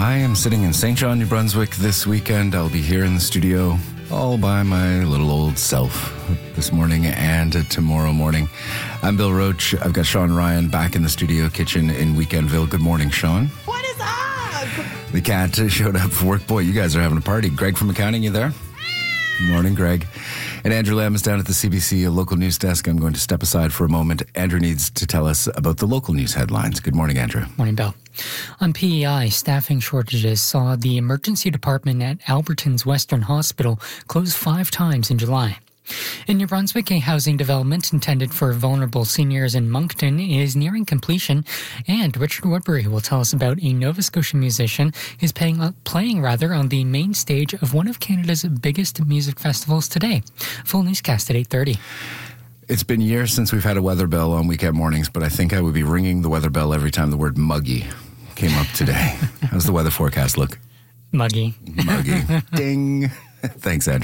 I am sitting in St. John, New Brunswick this weekend. I'll be here in the studio all by my little old self this morning and tomorrow morning. I'm Bill Roach. I've got Sean Ryan back in the studio kitchen in Weekendville. Good morning, Sean. What is up? The cat showed up for work. Boy, you guys are having a party. Greg from accounting, you there? Good morning, Greg. And Andrew Lamb is down at the CBC local news desk. I'm going to step aside for a moment. Andrew needs to tell us about the local news headlines. Good morning, Andrew. Morning, Bill. On PEI, staffing shortages saw the emergency department at Alberton's Western Hospital close 5 times in July. In New Brunswick, a housing development intended for vulnerable seniors in Moncton is nearing completion, and Richard Woodbury will tell us about a Nova Scotia musician who's playing on the main stage of one of Canada's biggest music festivals today. Full newscast at 8:30. It's been years since we've had a weather bell on weekend mornings, but I think I would be ringing the weather bell every time the word muggy came up today. How's the weather forecast look? Muggy. Muggy. Ding. Thanks, Andrew.